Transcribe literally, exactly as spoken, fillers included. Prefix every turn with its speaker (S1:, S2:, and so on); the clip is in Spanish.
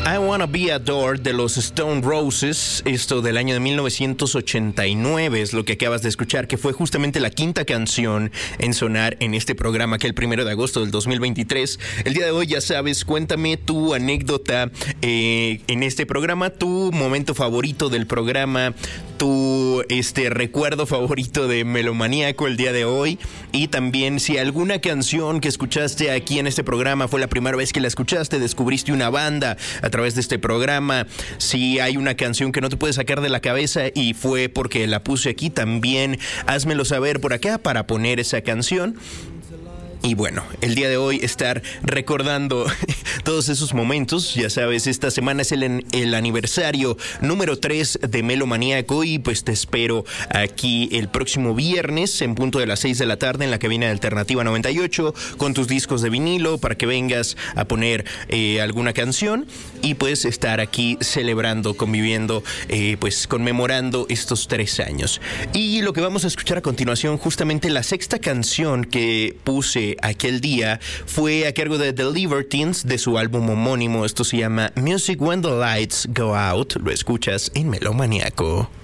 S1: I Wanna Be Adored de los Stone Roses, esto del año de mil novecientos ochenta y nueve es lo que acabas de escuchar, que fue justamente la quinta canción en sonar en este programa, que el primero de agosto del dos mil veintitrés. El día de hoy, ya sabes, cuéntame tu anécdota eh, en este programa, tu momento favorito del programa, tu este recuerdo favorito de Melomaníaco el día de hoy, y también si alguna canción que escuchaste aquí en este programa fue la primera vez que la escuchaste, descubriste una banda a través de este programa, si hay una canción que no te puedes sacar de la cabeza y fue porque la puse aquí, también házmelo saber por acá para poner esa canción. Y bueno, el día de hoy estar recordando todos esos momentos. Ya sabes, esta semana es el, el aniversario número tres de Melomaníaco y pues te espero aquí el próximo viernes en punto de las seis de la tarde en la cabina de Alternativa noventa y ocho con tus discos de vinilo para que vengas a poner eh, alguna canción y pues estar aquí celebrando, conviviendo, eh, pues conmemorando estos tres años. Y lo que vamos a escuchar a continuación, justamente la sexta canción que puse aquel día, fue a cargo de The Libertines de su álbum homónimo. Esto se llama Music When the Lights Go Out. Lo escuchas en Melomaníaco.